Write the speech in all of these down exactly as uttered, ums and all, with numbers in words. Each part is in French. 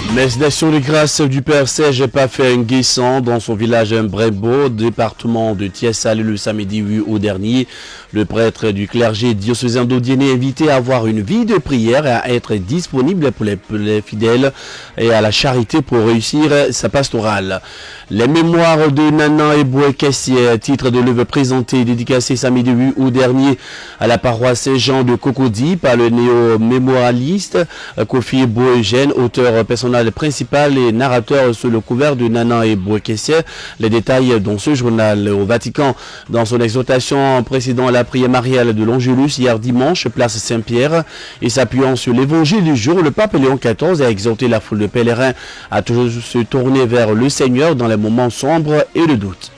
Messe d'action de grâce du Père Serge Pafin-Guessan dans son village Brembo, département de Thiès-Salé le samedi huit août dernier. Le prêtre du clergé diocésain d'Odiéné est invité à avoir une vie de prière et à être disponible pour les, pour les fidèles et à la charité pour réussir sa pastorale. Les mémoires de Nana Eboué Kessier, titre de l'œuvre présenté et dédicacé samedi huit août dernier à la paroisse Saint-Jean de Cocody par le néo-mémorialiste Kofi Eboué-Eugène, auteur personnel principal et narrateur sous le couvert de Nana Eboué Kessier. Les détails dans ce journal. Au Vatican, dans son exhortation précédant la prière mariale de l'Angélus hier dimanche, place Saint-Pierre, et s'appuyant sur l'évangile du jour, le pape Léon quatorze a exhorté la foule de pèlerins à toujours se tourner vers le Seigneur dans les moments sombres et de doute.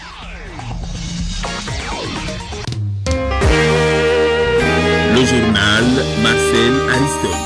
Le journal Marcel Aristote.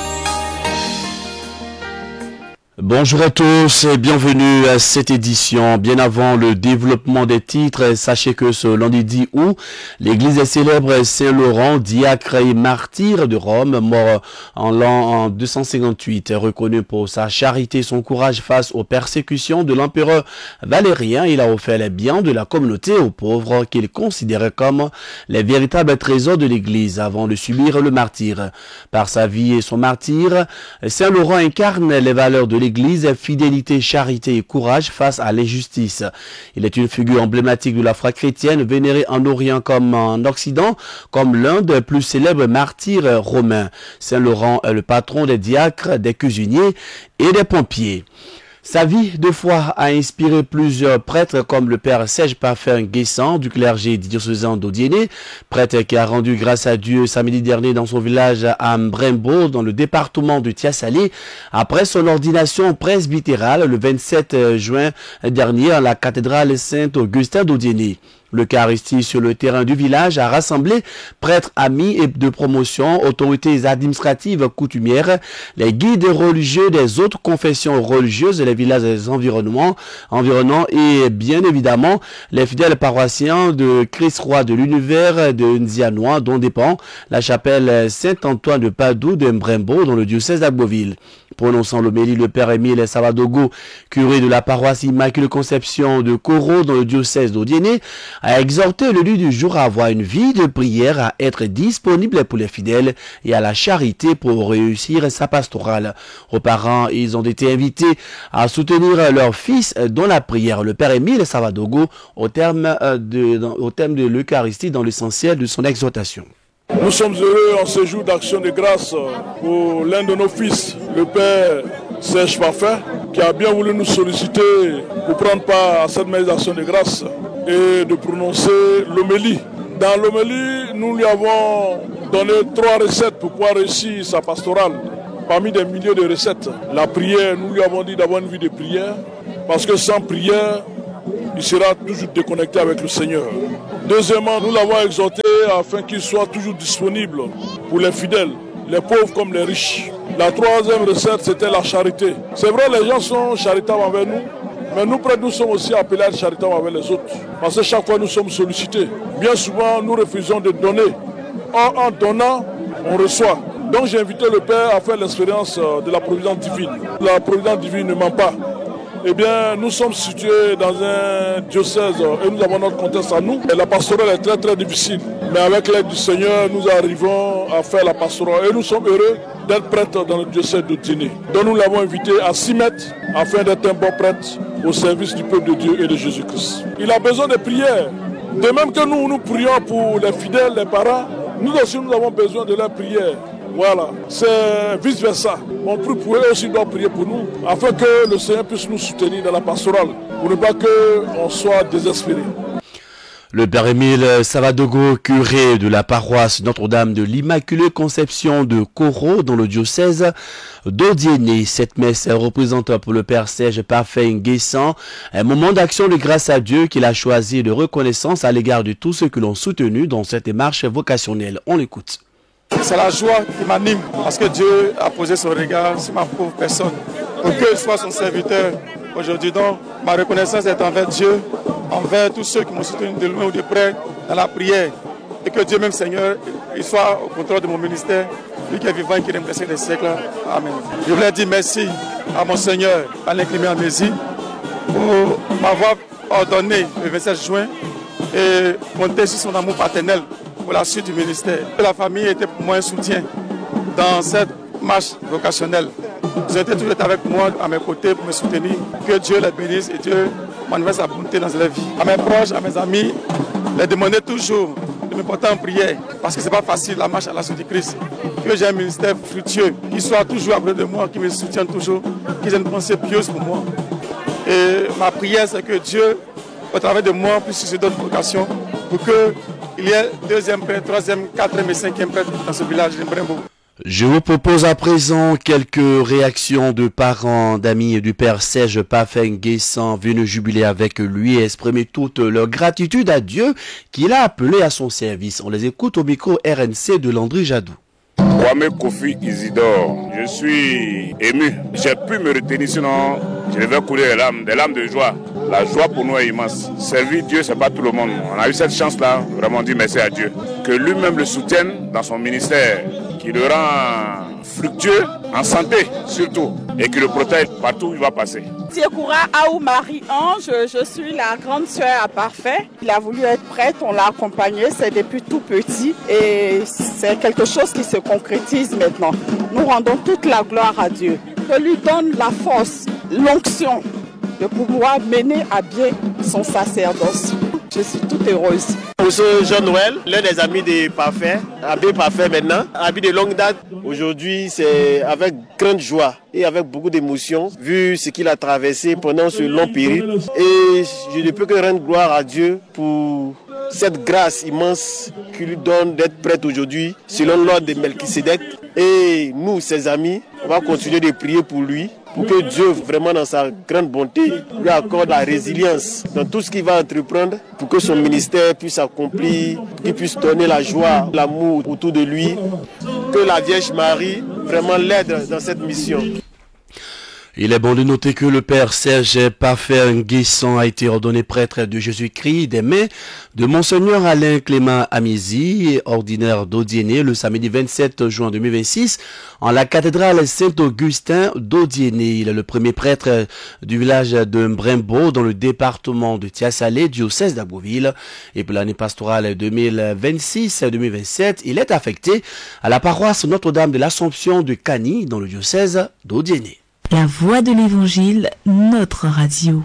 Bonjour à tous et bienvenue à cette édition. Bien avant le développement des titres, sachez que ce lundi dix août, l'église célèbre Saint-Laurent, diacre et martyr de Rome, mort en l'an deux cent cinquante-huit, reconnu pour sa charité et son courage face aux persécutions de l'empereur Valérien. Il a offert les biens de la communauté aux pauvres qu'il considérait comme les véritables trésors de l'église avant de subir le martyre. Par sa vie et son martyre, Saint-Laurent incarne les valeurs de l'église. L'église, fidélité, charité et courage face à l'injustice. Il est une figure emblématique de la foi chrétienne, vénérée en Orient comme en Occident, comme l'un des plus célèbres martyrs romains. Saint-Laurent est le patron des diacres, des cuisiniers et des pompiers. Sa vie de foi a inspiré plusieurs prêtres comme le père Serge Pafin-Guessan du clergé diocésain d'Odiéné, prêtre qui a rendu grâce à Dieu samedi dernier dans son village à Brembo, dans le département de Thiès-Salé, après son ordination presbytérale le vingt-sept juin dernier à la cathédrale Saint-Augustin d'Odiéné. L'Eucharistie sur le terrain du village a rassemblé prêtres, amis et de promotion, autorités administratives coutumières, les guides religieux des autres confessions religieuses, les villages environnants, environnants et bien évidemment les fidèles paroissiens de Christ-Roi de l'Univers de Nzianois, dont dépend la chapelle Saint-Antoine de Padoue de Brembo dans le diocèse d'Agboville. Prononçant l'homélie, le père Émile Savadogo, curé de la paroisse Immaculée Conception de Coro dans le diocèse d'Odiéné, a exhorté le lieu du jour à avoir une vie de prière, à être disponible pour les fidèles et à la charité pour réussir sa pastorale. Aux parents, ils ont été invités à soutenir leur fils dans la prière. Le père Émile Savadogo, au terme de, au thème de l'Eucharistie, dans l'essentiel de son exhortation. Nous sommes heureux en ce jour d'action de grâce pour l'un de nos fils, le père Serge Pafin, qui a bien voulu nous solliciter pour prendre part à cette messe d'action de grâce et de prononcer l'homélie. Dans l'homélie, nous lui avons donné trois recettes pour pouvoir réussir sa pastorale. Parmi des milliers de recettes, la prière, nous lui avons dit d'avoir une vie de prière, parce que sans prière, il sera toujours déconnecté avec le Seigneur. Deuxièmement, nous l'avons exhorté afin qu'il soit toujours disponible pour les fidèles, les pauvres comme les riches. La troisième recette, c'était la charité. C'est vrai, les gens sont charitables envers nous, mais nous, prêtres, nous sommes aussi appelés à être charitables envers les autres. Parce que chaque fois, nous sommes sollicités. Bien souvent, nous refusons de donner. Or, en donnant, on reçoit. Donc, j'ai invité le Père à faire l'expérience de la providence divine. La providence divine ne ment pas. Eh bien, nous sommes situés dans un diocèse et nous avons notre contexte à nous. Et la pastorale est très très difficile. Mais avec l'aide du Seigneur, nous arrivons à faire la pastorale. Et nous sommes heureux d'être prêtres dans le diocèse de Dîné. Donc nous l'avons invité à s'y mettre afin d'être un bon prêtre au service du peuple de Dieu et de Jésus-Christ. Il a besoin de prières. De même que nous, nous prions pour les fidèles, les parents, nous aussi nous avons besoin de leur prière. Voilà, c'est vice-versa. On prie pour eux, aussi doit prier pour nous, afin que le Seigneur puisse nous soutenir dans la pastorale, pour ne pas qu'on soit désespéré. Le père Émile Savadogo, curé de la paroisse Notre-Dame de l'Immaculée Conception de Coro dans le diocèse d'Odiéné. Cette messe représente pour le père Serge Pafin-Guessan un moment d'action de grâce à Dieu qu'il a choisi et de reconnaissance à l'égard de tous ceux qui l'ont soutenu dans cette démarche vocationnelle. On l'écoute. C'est la joie qui m'anime parce que Dieu a posé son regard sur ma pauvre personne. Pour que je sois son serviteur aujourd'hui, donc ma reconnaissance est envers Dieu, envers tous ceux qui m'ont soutenu de loin ou de près dans la prière. Et que Dieu même, Seigneur, il soit au contrôle de mon ministère, lui qui est vivant et qui est blessé des siècles. Amen. Je voulais dire merci à Monseigneur Alain Clément Amésie pour m'avoir ordonné le vingt-sept juin et compter sur son amour paternel pour la suite du ministère. La famille était pour moi un soutien dans cette marche vocationnelle. Ils ont été toujours avec moi, à mes côtés, pour me soutenir. Que Dieu les bénisse et Dieu manifeste sa bonté dans leur vie. À mes proches, à mes amis, les demander toujours de me porter en prière, parce que ce n'est pas facile la marche à la suite du Christ. Que j'ai un ministère fructueux, qui soit toujours à côté de moi, qui me soutienne toujours, qui ait une pensée pieuse pour moi. Et ma prière, c'est que Dieu, au travers de moi, puisse susciter d'autres vocations pour qu'il y ait deuxième prêtre, troisième, quatrième et cinquième prêtre dans ce village de Brembo. Je vous propose à présent quelques réactions de parents, d'amis et du père Serge Pafeng-Guessant venus jubiler avec lui et exprimer toute leur gratitude à Dieu qu'il a appelé à son service. On les écoute au micro R N C de Landry Jadou. Kwame Kofi Isidore, je suis ému. J'ai pu me retenir, sinon je devais couler des larmes, des larmes de joie. La joie pour nous est immense. Servir Dieu, c'est pas tout le monde. On a eu cette chance-là, vraiment dire merci à Dieu. Que lui-même le soutienne dans son ministère, qui le rend fructueux, en santé surtout, et qui le protège partout où il va passer. Tiekoura Aou Marie-Ange, je suis la grande sœur à Parfait. Il a voulu être prêtre, on l'a accompagné, c'est depuis tout petit et c'est quelque chose qui se concrétise maintenant. Nous rendons toute la gloire à Dieu. Que lui donne la force, l'onction de pouvoir mener à bien son sacerdoce. Je suis toute heureuse. Pour ce Jean-Noël, l'un des amis de Parfait, abbé Parfait maintenant, abbé de longue date, aujourd'hui c'est avec grande joie et avec beaucoup d'émotion, vu ce qu'il a traversé pendant ce long périple. Et je ne peux que rendre gloire à Dieu pour cette grâce immense qu'il lui donne d'être prêtre aujourd'hui, selon l'ordre de Melchisédek. Et nous, ses amis, on va continuer de prier pour lui, pour que Dieu, vraiment dans sa grande bonté, lui accorde la résilience dans tout ce qu'il va entreprendre, pour que son ministère puisse accomplir, qu'il puisse donner la joie, l'amour autour de lui, que la Vierge Marie vraiment l'aide dans cette mission. Il est bon de noter que le père Serge Pafeng-Guessant a été ordonné prêtre de Jésus-Christ des mains de Monseigneur Alain Clément Amésie, ordinaire d'Audiéné, le samedi vingt-sept juin deux mille vingt-six, en la cathédrale Saint-Augustin d'Audiéné. Il est le premier prêtre du village de Brembo, dans le département de Tiasalé, diocèse d'Abbeville. Et pour l'année pastorale deux mille vingt-six deux mille vingt-sept, il est affecté à la paroisse Notre-Dame de l'Assomption de Cany, dans le diocèse d'Audiéné. La voix de l'Évangile, notre radio.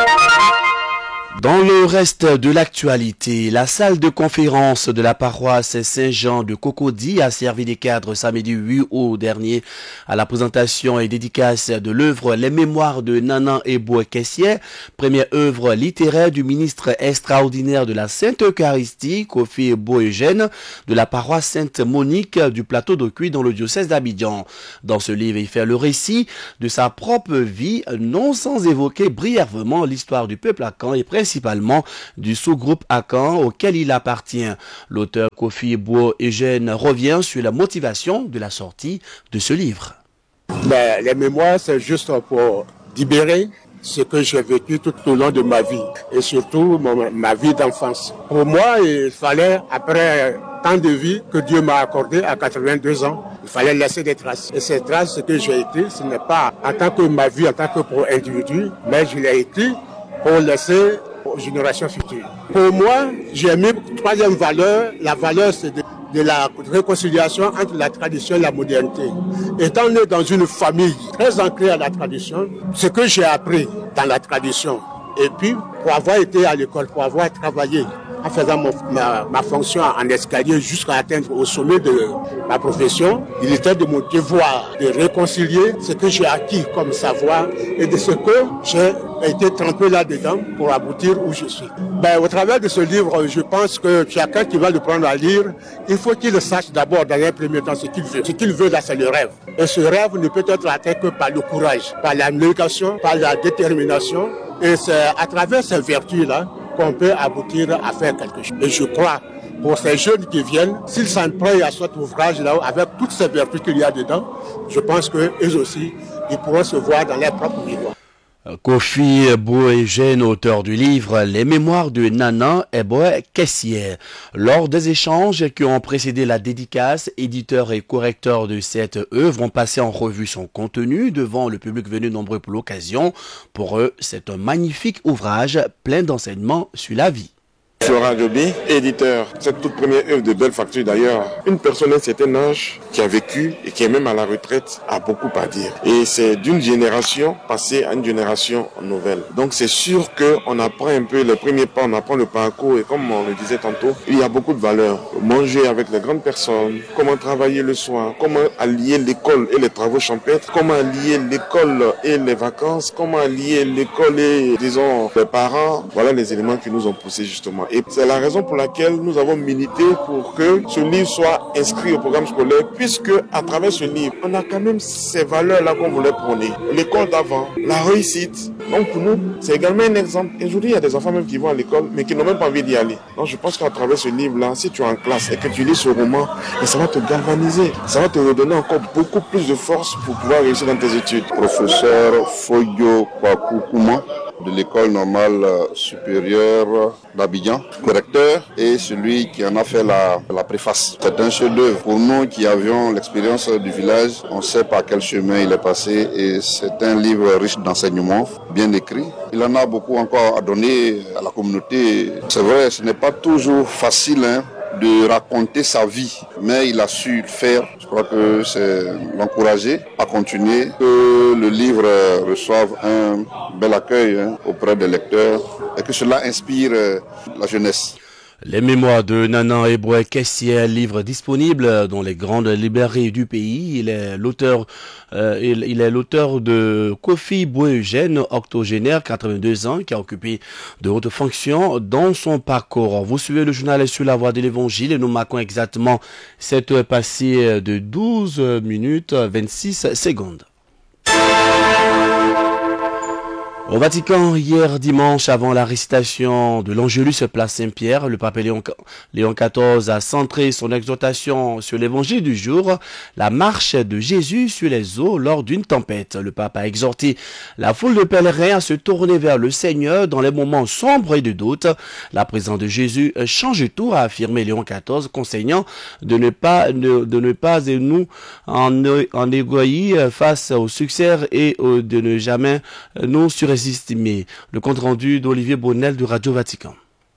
Dans le reste de l'actualité, la salle de conférence de la paroisse Saint-Jean de Cocody a servi des cadres samedi huit août dernier à la présentation et dédicace de l'œuvre Les Mémoires de Nanan Ebo Kessier, première œuvre littéraire du ministre extraordinaire de la Sainte Eucharistie, Kofi Ebo Eugène, de la paroisse Sainte-Monique du plateau d'Okuy dans le diocèse d'Abidjan. Dans ce livre, il fait le récit de sa propre vie, non sans évoquer brièvement l'histoire du peuple akan et principalement du sous-groupe akan auquel il appartient. L'auteur Kofi Ebo Eugène revient sur la motivation de la sortie de ce livre. Ben, les mémoires, c'est juste pour libérer ce que j'ai vécu tout au long de ma vie et surtout mon, ma vie d'enfance. Pour moi, il fallait, après tant de vie que Dieu m'a accordé à quatre-vingt-deux ans, il fallait laisser des traces. Et ces traces, ce que j'ai été, ce n'est pas en tant que ma vie, en tant que pour individu, mais je l'ai écrit pour laisser aux générations futures. Pour moi, j'ai mis troisième valeur. La valeur, c'est de, de la réconciliation entre la tradition et la modernité. Étant né dans une famille très ancrée à la tradition, ce que j'ai appris dans la tradition, et puis pour avoir été à l'école, pour avoir travaillé en faisant mon, ma, ma fonction en escalier jusqu'à atteindre au sommet de ma profession, il était de mon devoir de réconcilier ce que j'ai acquis comme savoir et de ce que j'ai été trempé là-dedans pour aboutir où je suis. Ben, au travers de ce livre, je pense que chacun qui va le prendre à lire, il faut qu'il sache d'abord dans un premier temps ce qu'il veut. Ce qu'il veut là, c'est le rêve. Et ce rêve ne peut être atteint que par le courage, par la négation, par la détermination. Et c'est à travers ces vertus-là qu'on peut aboutir à faire quelque chose. Et je crois, pour ces jeunes qui viennent, s'ils s'en prennent à cet ouvrage-là, avec toutes ces vertus qu'il y a dedans, je pense qu'eux aussi, ils pourront se voir dans leur propre miroir. Kofi Boué-Gène, auteur du livre Les Mémoires de Nana Eboué Kessié. Lors des échanges qui ont précédé la dédicace, éditeurs et correcteurs de cette œuvre ont passé en revue son contenu devant le public venu nombreux pour l'occasion. Pour eux, c'est un magnifique ouvrage plein d'enseignements sur la vie. Florent Joby, éditeur, cette toute première œuvre de belle facture d'ailleurs, une personne d'un certain âge qui a vécu et qui est même à la retraite a beaucoup à dire. Et c'est d'une génération passée à une génération nouvelle. Donc c'est sûr qu'on apprend un peu les premiers pas, on apprend le parcours et comme on le disait tantôt, il y a beaucoup de valeurs. Manger avec les grandes personnes, comment travailler le soir, comment allier l'école et les travaux champêtres, comment allier l'école et les vacances, comment allier l'école et, disons, les parents. Voilà les éléments qui nous ont poussés justement. Et c'est la raison pour laquelle nous avons milité pour que ce livre soit inscrit au programme scolaire, puisque à travers ce livre, on a quand même ces valeurs-là qu'on voulait prôner. L'école d'avant, la réussite. Donc pour nous, c'est également un exemple. Et aujourd'hui, il y a des enfants même qui vont à l'école, mais qui n'ont même pas envie d'y aller. Donc je pense qu'à travers ce livre-là, si tu es en classe et que tu lis ce roman, ça va te galvaniser. Ça va te redonner encore beaucoup plus de force pour pouvoir réussir dans tes études. Professeur Foyo Kwakoukouma de l'école normale supérieure d'Abidjan, correcteur, et celui qui en a fait la, la préface. C'est un chef-d'œuvre. Pour nous qui avions l'expérience du village, on sait par quel chemin il est passé et c'est un livre riche d'enseignements, bien écrit. Il en a beaucoup encore à donner à la communauté. C'est vrai, ce n'est pas toujours facile, hein, de raconter sa vie, mais il a su le faire. Je crois que c'est l'encourager à continuer, que le livre reçoive un bel accueil, hein, auprès des lecteurs et que cela inspire la jeunesse. Les Mémoires de Nana Eboué Kessié, un livre disponible dans les grandes librairies du pays. Il est l'auteur, euh, il, il est l'auteur de Kofi Boué-Gène, octogénaire, quatre-vingt-deux ans, qui a occupé de hautes fonctions dans son parcours. Vous suivez le journal sur la voie de l'évangile et nous marquons exactement cette heure passée de douze minutes vingt-six secondes. Au Vatican, hier dimanche, avant la récitation de l'Angélus place Saint-Pierre, le pape Léon, Léon quatorze a centré son exhortation sur l'évangile du jour, la marche de Jésus sur les eaux lors d'une tempête. Le pape a exhorté la foule de pèlerins à se tourner vers le Seigneur dans les moments sombres et de doute. La présence de Jésus change tout, a affirmé Léon quatorze, conseillant de ne pas, de, de ne pas nous en, en égoïr face au succès et de ne jamais nous surestimer. Le compte rendu d'Olivier Bonnel de Radio Vatican.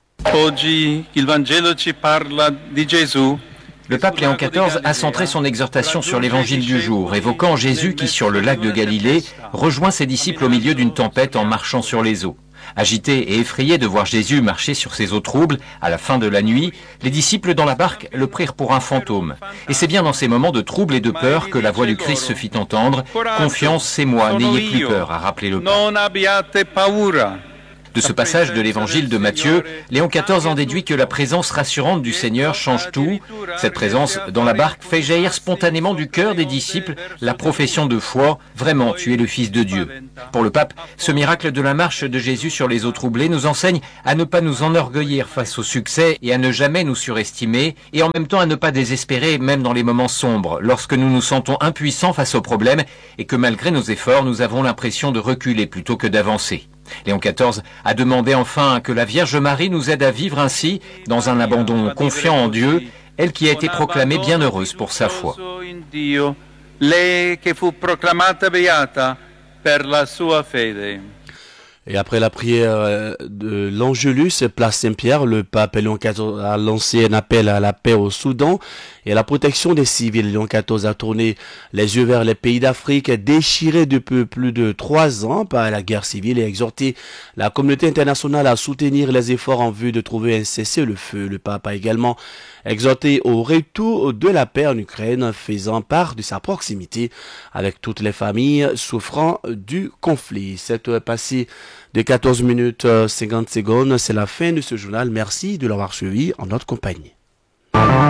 Le pape Léon quatorze a centré son exhortation sur l'évangile du jour, évoquant Jésus qui, sur le lac de Galilée, rejoint ses disciples au milieu d'une tempête en marchant sur les eaux. Agités et effrayés de voir Jésus marcher sur ces eaux troubles, à la fin de la nuit, les disciples dans la barque le prirent pour un fantôme. Et c'est bien dans ces moments de trouble et de peur que la voix du Christ se fit entendre. « Confiance, c'est moi, n'ayez plus peur », a rappelé le pape. De ce passage de l'évangile de Matthieu, Léon quatorze en déduit que la présence rassurante du Seigneur change tout. Cette présence dans la barque fait jaillir spontanément du cœur des disciples la profession de foi, vraiment tu es le Fils de Dieu. Pour le pape, ce miracle de la marche de Jésus sur les eaux troublées nous enseigne à ne pas nous enorgueillir face au succès et à ne jamais nous surestimer, et en même temps à ne pas désespérer même dans les moments sombres, lorsque nous nous sentons impuissants face aux problèmes et que malgré nos efforts, nous avons l'impression de reculer plutôt que d'avancer. Léon quatorze a demandé enfin que la Vierge Marie nous aide à vivre ainsi, dans un abandon confiant en Dieu, elle qui a été proclamée bienheureuse pour sa foi. Et après la prière de l'Angélus, place Saint-Pierre, le pape Léon quatorze a lancé un appel à la paix au Soudan et à la protection des civils. Léon quatorze a tourné les yeux vers les pays d'Afrique déchirés depuis plus de trois ans par la guerre civile et a exhorté la communauté internationale à soutenir les efforts en vue de trouver un cessez-le-feu. Le pape a également exhorté au retour de la paix en Ukraine, faisant part de sa proximité avec toutes les familles souffrant du conflit. Cette passée de quatorze minutes cinquante secondes, c'est la fin de ce journal. Merci de l'avoir suivi en notre compagnie.